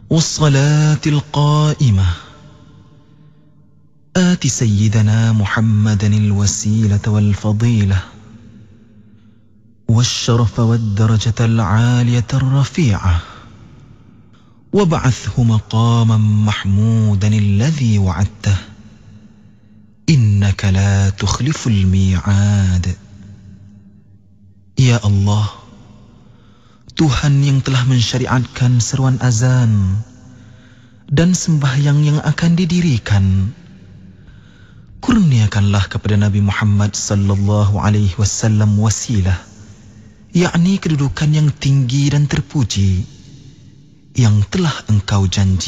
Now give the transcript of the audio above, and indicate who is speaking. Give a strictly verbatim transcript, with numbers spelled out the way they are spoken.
Speaker 1: والصلاة القائمة آت سيدنا محمدا الوسيلة والفضيلة والشرف والدرجة العالية الرفيعة وابعثه مقاما محمودا الذي وعدته إنك لا تخلف الميعاد. Ya Allah, Tuhan yang telah mensyariatkan seruan azan dan sembahyang yang akan didirikan, kurniakanlah kepada Nabi Muhammad sallallahu alaihi wasallam wasilah, yakni kedudukan yang tinggi dan terpuji yang telah Engkau janji